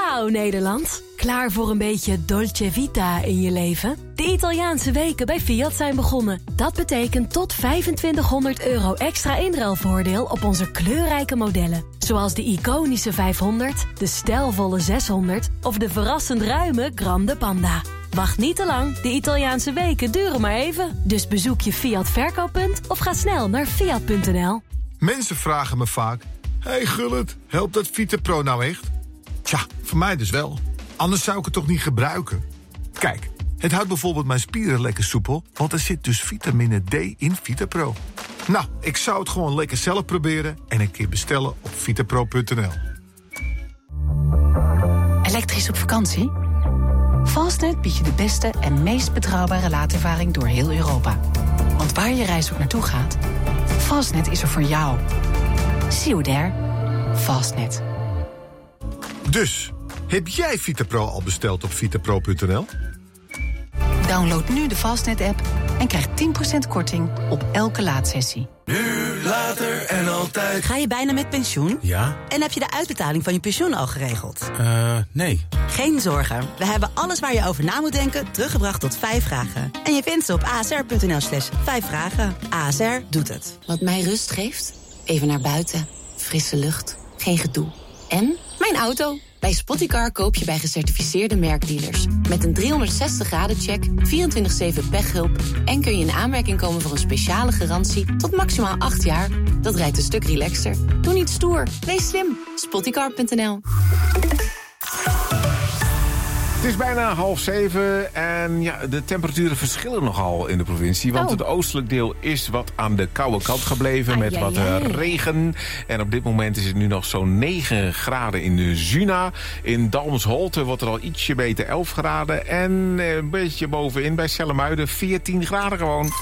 Ciao Nederland. Klaar voor een beetje dolce vita in je leven? De Italiaanse weken bij Fiat zijn begonnen. Dat betekent tot €2500 extra inruilvoordeel op onze kleurrijke modellen. Zoals de iconische 500, de stijlvolle 600 of de verrassend ruime Grande Panda. Wacht niet te lang, de Italiaanse weken duren maar even. Dus bezoek je Fiat verkooppunt of ga snel naar fiat.nl. Mensen vragen me vaak: hey Gullit, helpt dat VitaPro nou echt? Tja, voor mij dus wel. Anders zou ik het toch niet gebruiken? Kijk, het houdt bijvoorbeeld mijn spieren lekker soepel, want er zit dus vitamine D in VitaPro. Nou, ik zou het gewoon lekker zelf proberen en een keer bestellen op vitapro.nl. Elektrisch op vakantie? Fastnet biedt je de beste en meest betrouwbare laadervaring door heel Europa. Want waar je reis ook naartoe gaat, Fastnet is er voor jou. See you there. Fastnet. Dus, heb jij VitaPro al besteld op vitapro.nl? Download nu de Fastnet-app en krijg 10% korting op elke laadsessie. Nu, later en altijd. Ga je bijna met pensioen? Ja. En heb je de uitbetaling van je pensioen al geregeld? Nee. Geen zorgen. We hebben alles waar je over na moet denken teruggebracht tot 5 vragen. En je vindt ze op asr.nl/5 vragen. ASR doet het. Wat mij rust geeft? Even naar buiten. Frisse lucht. Geen gedoe. En mijn auto. Bij Spottycar koop je bij gecertificeerde merkdealers. Met een 360-graden-check, 24/7 pechhulp... en kun je in aanmerking komen voor een speciale garantie tot maximaal 8 jaar. Dat rijdt een stuk relaxter. Doe niet stoer. Wees slim. Spottycar.nl. Het is bijna 6:30 en ja, de temperaturen verschillen nogal in de provincie. Want het oostelijk deel is wat aan de koude kant gebleven met wat regen. En op dit moment is het nu nog zo'n 9 graden in de Zuna. In Dalmsholte wordt er al ietsje beter 11 graden. En een beetje bovenin bij Sellemuiden 14 graden gewoon.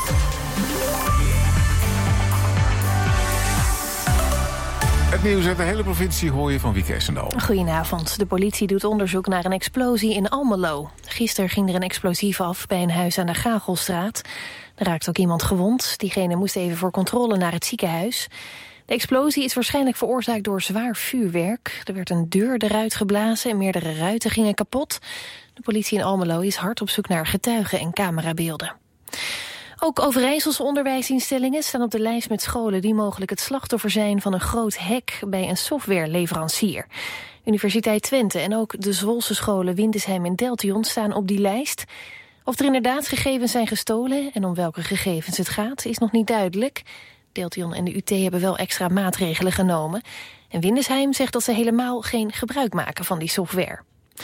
Het nieuws uit de hele provincie hoor je van Wieke Essendal. Goedenavond. De politie doet onderzoek naar een explosie in Almelo. Gisteren ging er een explosief af bij een huis aan de Gachelstraat. Er raakte ook iemand gewond. Diegene moest even voor controle naar het ziekenhuis. De explosie is waarschijnlijk veroorzaakt door zwaar vuurwerk. Er werd een deur eruit geblazen en meerdere ruiten gingen kapot. De politie in Almelo is hard op zoek naar getuigen en camerabeelden. Ook Overijsselse onderwijsinstellingen staan op de lijst met scholen die mogelijk het slachtoffer zijn van een groot hack bij een softwareleverancier. Universiteit Twente en ook de Zwolse scholen Windesheim en Deltion staan op die lijst. Of er inderdaad gegevens zijn gestolen en om welke gegevens het gaat is nog niet duidelijk. Deltion en de UT hebben wel extra maatregelen genomen. En Windesheim zegt dat ze helemaal geen gebruik maken van die software.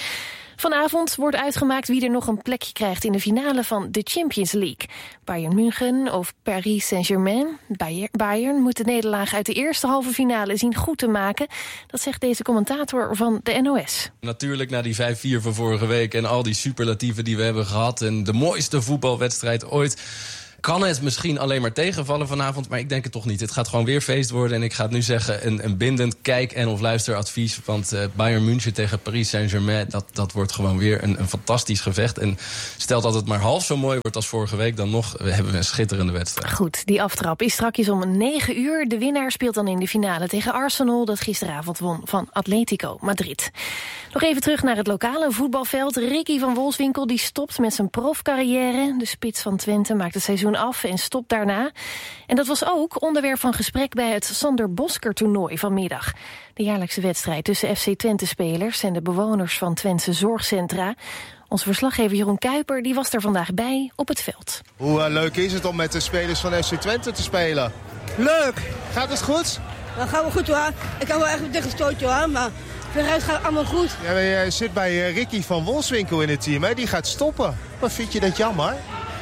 Vanavond wordt uitgemaakt wie er nog een plekje krijgt in de finale van de Champions League. Bayern München of Paris Saint-Germain. Bayern moet de nederlaag uit de eerste halve finale zien goed te maken. Dat zegt deze commentator van de NOS. Natuurlijk na die 5-4 van vorige week en al die superlatieven die we hebben gehad en de mooiste voetbalwedstrijd ooit, kan het misschien alleen maar tegenvallen vanavond, maar ik denk het toch niet. Het gaat gewoon weer feest worden en ik ga het nu zeggen, een bindend kijk- en of luisteradvies. Want Bayern München tegen Paris Saint-Germain, dat wordt gewoon weer een fantastisch gevecht. En stelt dat het maar half zo mooi wordt als vorige week, dan nog hebben we een schitterende wedstrijd. Goed, die aftrap is strakjes om 9 uur. De winnaar speelt dan in de finale tegen Arsenal, dat gisteravond won van Atletico Madrid. Nog even terug naar het lokale voetbalveld. Ricky van Wolfswinkel die stopt met zijn profcarrière. De spits van Twente maakt het seizoen af en stopt daarna. En dat was ook onderwerp van gesprek bij het Sander Bosker-toernooi vanmiddag. De jaarlijkse wedstrijd tussen FC Twente-spelers en de bewoners van Twentse zorgcentra. Onze verslaggever Jeroen Kuiper die was er vandaag bij op het veld. Hoe leuk is het om met de spelers van FC Twente te spelen? Leuk! Gaat het goed? Dat gaat wel goed hoor. Ik kan wel echt een dikke stootje hoor, maar de rest gaat allemaal goed. Ja, je zit bij Ricky van Wolfswinkel in het team, hè? Die gaat stoppen. Wat vind je dat jammer?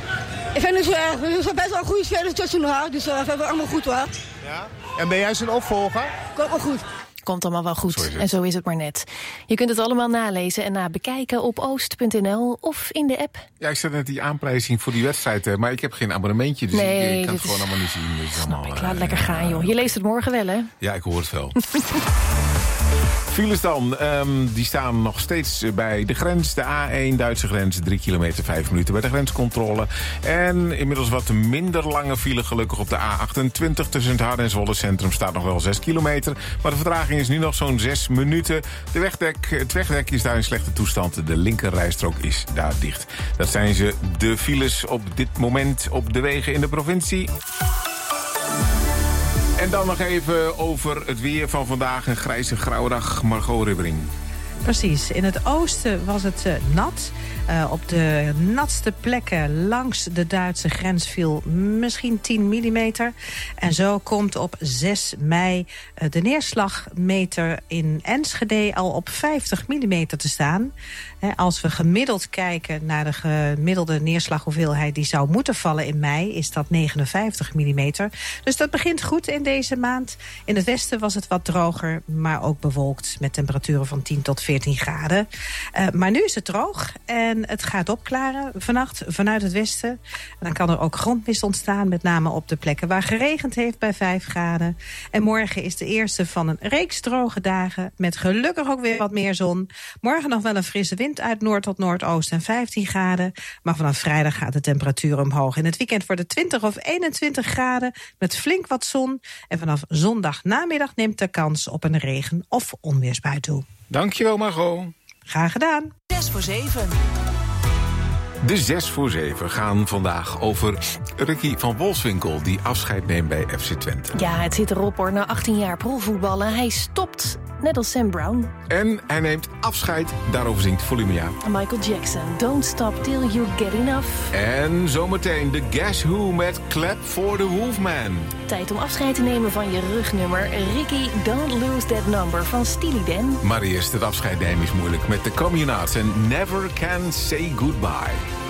Ik vind het zo erg. Er zijn best wel goede spelers tussen haar, dus dat gaat wel allemaal goed hoor. Ja? En ben jij zijn opvolger? Komt wel goed. Komt allemaal wel goed. En zo is het maar net. Je kunt het allemaal nalezen en bekijken op oost.nl of in de app. Ja, ik zet net die aanprijzing voor die wedstrijd, maar ik heb geen abonnementje, dus ik kan het gewoon allemaal niet zien. Snap ik, laat lekker gaan joh. Je leest het morgen wel hè? Ja, ik hoor het wel. Files dan, die staan nog steeds bij de grens. De A1 Duitse grens, 3 kilometer, 5 minuten bij de grenscontrole. En inmiddels wat minder lange file gelukkig op de A28. Tussen het Harden en Zwolle Centrum staat nog wel 6 kilometer. Maar de vertraging is nu nog zo'n 6 minuten. Het wegdek is daar in slechte toestand. De linkerrijstrook is daar dicht. Dat zijn de files op dit moment op de wegen in de provincie. En dan nog even over het weer van vandaag. Een grijze, grauwe dag. Margot Ribbering. Precies. In het oosten was het nat. Op de natste plekken langs de Duitse grens viel misschien 10 millimeter. En zo komt op 6 mei de neerslagmeter in Enschede al op 50 millimeter te staan. Als we gemiddeld kijken naar de gemiddelde neerslaghoeveelheid die zou moeten vallen in mei, is dat 59 millimeter. Dus dat begint goed in deze maand. In het westen was het wat droger, maar ook bewolkt met temperaturen van 10 tot 14 graden. Maar nu is het droog en het gaat opklaren vannacht vanuit het westen. En dan kan er ook grondmist ontstaan, met name op de plekken waar geregend heeft bij 5 graden. En morgen is de eerste van een reeks droge dagen met gelukkig ook weer wat meer zon. Morgen nog wel een frisse wind uit noord tot noordoosten en 15 graden. Maar vanaf vrijdag gaat de temperatuur omhoog. In het weekend wordt het 20 of 21 graden met flink wat zon. En vanaf zondag namiddag neemt de kans op een regen- of onweersbui toe. Dankjewel, Margot. Graag gedaan. 6 voor 7. De 6 voor 7 gaan vandaag over Ricky van Wolfswinkel, die afscheid neemt bij FC Twente. Ja, het zit erop hoor. Na 18 jaar profvoetballen. Hij stopt, net als Sam Brown. En hij neemt afscheid, daarover zingt Volumia. Michael Jackson, Don't Stop Till You Get Enough. En zometeen de Guess Who met Clap for the Wolfman. Tijd om afscheid te nemen van je rugnummer. Ricky, Don't Lose That Number van Steely Dan. Maar eerst, het afscheid nemen is moeilijk met de Communards en Never Can Say Goodbye.